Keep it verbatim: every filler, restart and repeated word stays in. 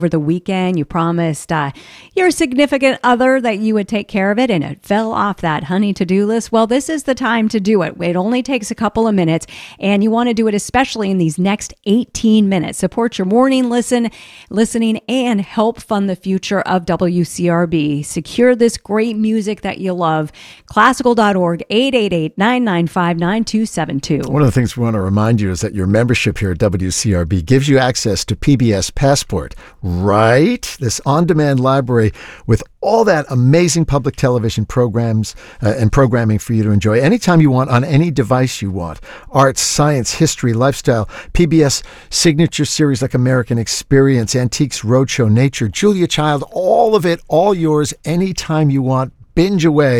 over the weekend. You promised uh, your significant other that you would take care of it, and it fell off that honey to-do list. Well, this is the time to do it. It only takes a couple of minutes, and you want to do it especially in these next eighteen minutes. Support your morning listen, listening, and help fund the future of W C R B. Secure this great music that you love. Classical dot org, eight eight eight, nine nine five, nine two seven two. One of the things we want to remind you is that your membership here at W C R B gives you access to P B S Passport, right? This on-demand library with all that amazing public television programs uh, and programming for you to enjoy anytime you want on any device you want. Arts, science, history, lifestyle, P B S signature series like American Experience, Antiques Roadshow, Nature, Julia Child, all of it, all yours anytime you want. Binge away